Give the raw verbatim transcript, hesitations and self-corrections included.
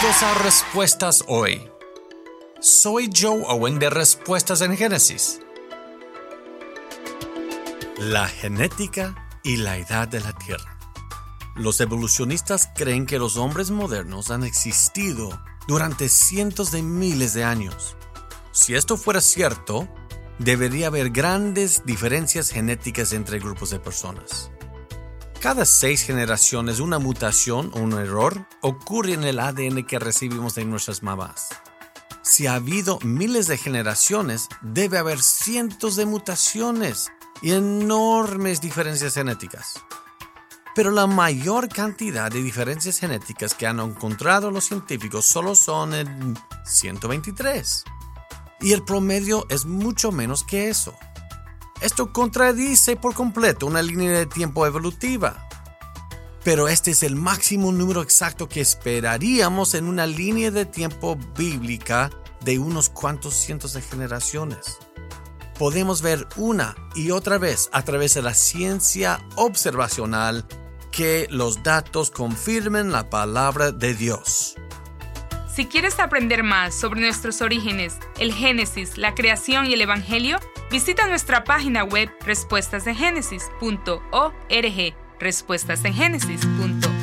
Bienvenidos a Respuestas Hoy. Soy Joe Owen de Respuestas en Génesis. La genética y la edad de la Tierra. Los evolucionistas creen que los hombres modernos han existido durante cientos de miles de años. Si esto fuera cierto, debería haber grandes diferencias genéticas entre grupos de personas. Cada seis generaciones, una mutación o un error ocurre en el A D N que recibimos de nuestras mamás. Si ha habido miles de generaciones, debe haber cientos de mutaciones y enormes diferencias genéticas. Pero la mayor cantidad de diferencias genéticas que han encontrado los científicos solo son en ciento veintitrés. Y el promedio es mucho menos que eso. Esto contradice por completo una línea de tiempo evolutiva. Pero este es el máximo número exacto que esperaríamos en una línea de tiempo bíblica de unos cuantos cientos de generaciones. Podemos ver una y otra vez a través de la ciencia observacional que los datos confirmen la palabra de Dios. Si quieres aprender más sobre nuestros orígenes, el Génesis, la creación y el Evangelio, visita nuestra página web respuestas en génesis punto org, respuestas en génesis punto org.